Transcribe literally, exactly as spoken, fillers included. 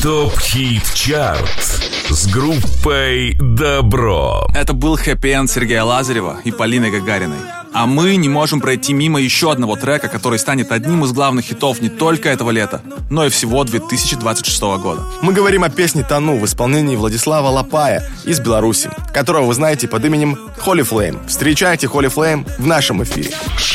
ТОП-хит чарт с группой «Добро». Это был хэппи-энд Сергея Лазарева и Полины Гагариной. А мы не можем пройти мимо еще одного трека, который станет одним из главных хитов не только этого лета, но и всего две тысячи двадцать шестого года. Мы говорим о песне «Тону» в исполнении Владислава Лапая из Беларуси, которого вы знаете под именем Holy Flame. Встречайте Holy Flame в нашем эфире.